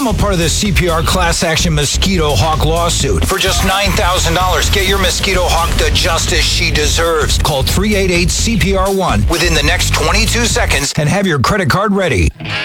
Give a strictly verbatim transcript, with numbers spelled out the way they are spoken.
Become a part of the C P R class action Mosquito Hawk lawsuit. For just nine thousand dollars, get your Mosquito Hawk the justice she deserves. Call three eight eight C P R one within the next twenty-two seconds and have your credit card ready.